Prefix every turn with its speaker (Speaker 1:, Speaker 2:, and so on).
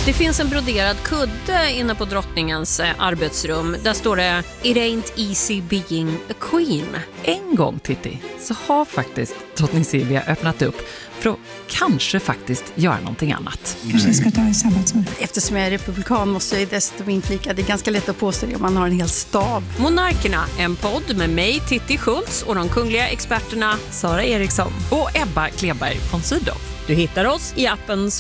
Speaker 1: Det finns en broderad kudde inne på drottningens arbetsrum. Där står det "It ain't easy being a queen".
Speaker 2: En gång, Titti, så har faktiskt drottning Silvia öppnat upp för att kanske faktiskt göra någonting annat.
Speaker 3: Kanske ska ta i sabbatsår.
Speaker 4: Eftersom jag är republikan måste jag dessutom inflika. Det är ganska lätt att påstå det om man har en hel stab.
Speaker 1: Monarkerna, en podd med mig, Titti Schultz, och de kungliga experterna
Speaker 2: Sara Eriksson och Ebba Kleberg von Sydow.
Speaker 1: Du hittar oss i appen